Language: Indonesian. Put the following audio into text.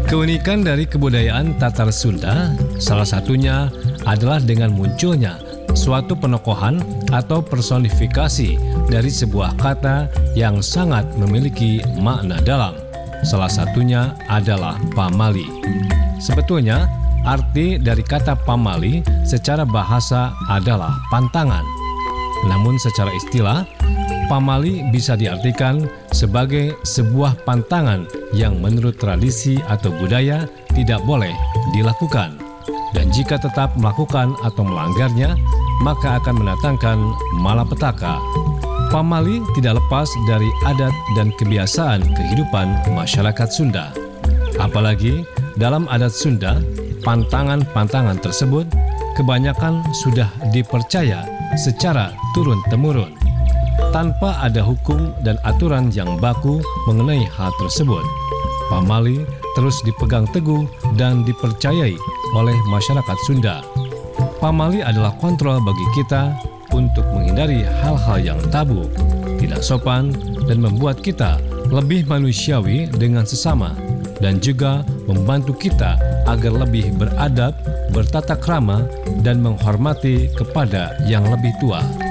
Keunikan dari kebudayaan Tatar Sunda salah satunya adalah dengan munculnya suatu penokohan atau personifikasi dari sebuah kata yang sangat memiliki makna dalam. Salah satunya adalah pamali. Sebetulnya, arti dari kata pamali secara bahasa adalah pantangan. Namun secara istilah, pamali bisa diartikan sebagai sebuah pantangan yang menurut tradisi atau budaya tidak boleh dilakukan. Dan jika tetap melakukan atau melanggarnya, maka akan mendatangkan malapetaka. Pamali tidak lepas dari adat dan kebiasaan kehidupan masyarakat Sunda. Apalagi dalam adat Sunda, pantangan-pantangan tersebut kebanyakan sudah dipercaya secara turun-temurun, tanpa ada hukum dan aturan yang baku mengenai hal tersebut. Pamali terus dipegang teguh dan dipercayai oleh masyarakat Sunda. Pamali adalah kontrol bagi kita untuk menghindari hal-hal yang tabu, tidak sopan, dan membuat kita lebih manusiawi dengan sesama, dan juga membantu kita agar lebih beradab, bertata krama, dan menghormati kepada yang lebih tua.